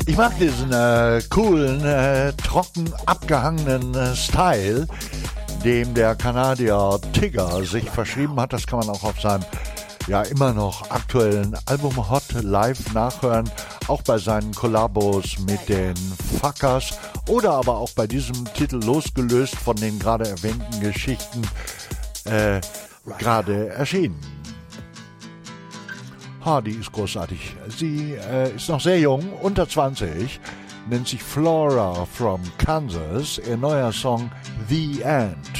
Ich mag diesen coolen, trocken abgehangenen Style, dem der Kanadier Tigger sich verschrieben hat. Das kann man auch auf seinem ja immer noch aktuellen Album Hot live nachhören. Auch bei seinen Kollabos mit den Fuckers oder aber auch bei diesem Titel losgelöst von den gerade erwähnten Geschichten gerade erschienen. Hardy ist großartig. Sie ist noch sehr jung, unter 20, nennt sich Flora from Kansas. Ihr neuer Song The End.